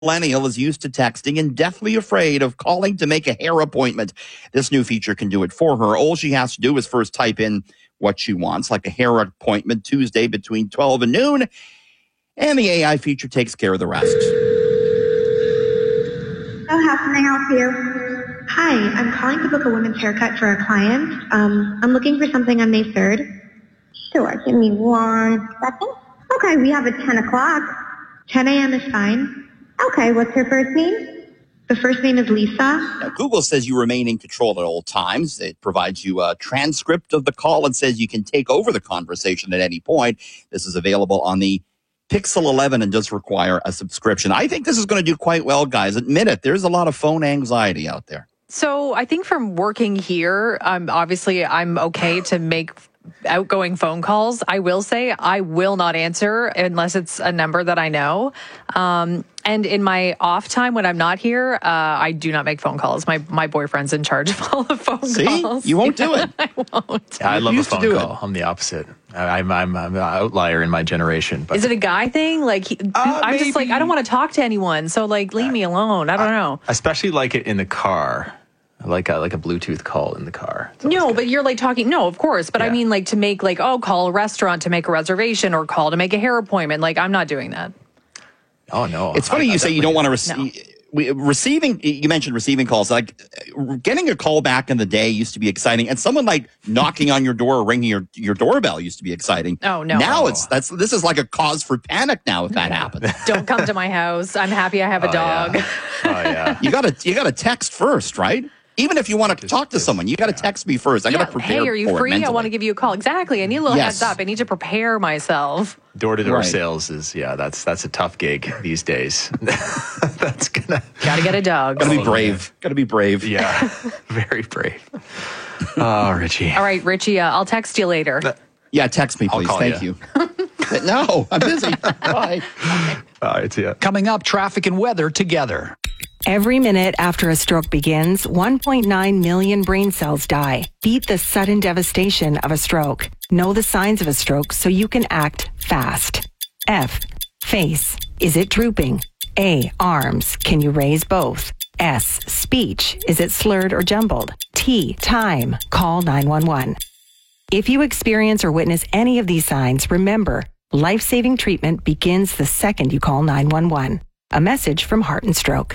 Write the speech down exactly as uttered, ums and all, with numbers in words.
millennial is used to texting and deathly afraid of calling to make a hair appointment. This new feature can do it for her. All she has to do is first type in what she wants, like a hair appointment Tuesday between twelve and noon, and the A I feature takes care of the rest. So how can I help you? Hi, I'm calling to book a women's haircut for a client. Um, I'm looking for something on May third. Sure, give me one second. Okay, we have a ten o'clock. ten a.m. is fine. Okay, what's her first name? The first name is Lisa. Now, Google says you remain in control at all times. It provides you a transcript of the call and says you can take over the conversation at any point. This is available on the Pixel eleven and does require a subscription. I think this is going to do quite well, guys. Admit it, there's a lot of phone anxiety out there. So I think from working here, um, obviously I'm okay to make outgoing phone calls. I will say I will not answer unless it's a number that I know. Um, and in my off time when I'm not here, uh, I do not make phone calls. My my boyfriend's in charge of all the phone See? calls. You won't do it. I won't. Yeah, I love a used to phone do call. it. I'm the opposite. I, I'm, I'm I'm an outlier in my generation. But Is it a guy thing? Like he, Uh, I'm just like, maybe. I don't want to talk to anyone. So like, leave me alone. I don't know. I especially like it in the car. I like a, like a Bluetooth call in the car. It's always No, good. but you're like talking. No, of course. But I Yeah. mean, like to make like, oh, call a restaurant to make a reservation or call to make a hair appointment. Like I'm not doing that. Oh no, It's funny I- I you say you don't want to definitely- receive. We, receiving, you mentioned receiving calls. Like getting a call back in the day used to be exciting, and someone like knocking on your door or ringing your, your doorbell used to be exciting. Oh, no. Now Oh. it's that's this is like a cause for panic now if that happens. Don't come to my house. I'm happy I have a Oh, dog. yeah. Oh yeah. You gotta you gotta text first, right? Even if you want to talk to someone, you got to text me first. I Yeah. got to prepare. Hey, are you for it free? I mentally. want to give you a call. Exactly. I need a little Yes. heads up. I need to prepare myself. Door to door Right. sales is yeah. That's that's a tough gig these days. That's gonna Got to get a dog. Gotta be brave. Gotta be brave. yeah. Very brave. Oh, Richie. All right, Richie, uh, I'll text you later. Yeah, text me, I'll please. call Thank you. No, I'm busy. Bye. All right. Yeah. Coming up, traffic and weather together. Every minute after a stroke begins, one point nine million brain cells die. Beat the sudden devastation of a stroke. Know the signs of a stroke so you can act fast. F. Face. Is it drooping? A. Arms. Can you raise both? S. Speech. Is it slurred or jumbled? T. Time. Call nine one one. If you experience or witness any of these signs, remember, life-saving treatment begins the second you call nine one one. A message from Heart and Stroke.